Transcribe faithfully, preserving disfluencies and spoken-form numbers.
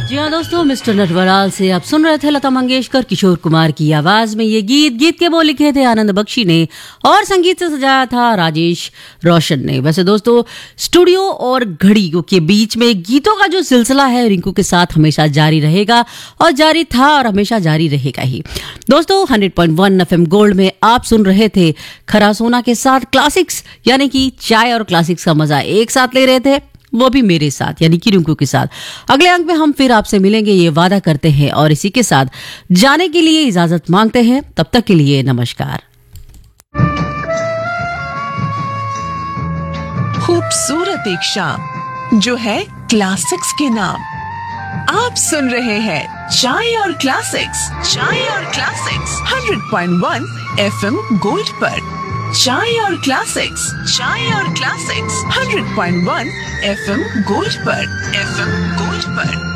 जी हाँ दोस्तों, मिस्टर नटवराल से आप सुन रहे थे लता मंगेशकर, किशोर कुमार की आवाज में ये गीत। गीत के वो लिखे थे आनंद बख्शी ने और संगीत से सजाया था राजेश रोशन ने। वैसे दोस्तों, स्टूडियो और घड़ी के बीच में गीतों का जो सिलसिला है रिंकू के साथ हमेशा जारी रहेगा और जारी था और हमेशा जारी रहेगा ही। दोस्तों, hundred point one FM gold में आप सुन रहे थे खरा सोना के साथ क्लासिक्स, यानी कि चाय और क्लासिक्स का मजा एक साथ ले रहे थे, वो भी मेरे साथ यानी कि रिंकू के साथ। अगले अंक में हम फिर आपसे मिलेंगे, ये वादा करते हैं और इसी के साथ जाने के लिए इजाजत मांगते हैं। तब तक के लिए नमस्कार। खूबसूरत एक शाम जो है क्लासिक्स के नाम। आप सुन रहे हैं चाय और क्लासिक्स, चाय और classics hundred point one FM gold पर। चाय और क्लासिक्स, चाय और classics hundred point one FM gold पर, एफएम गोल्ड पर।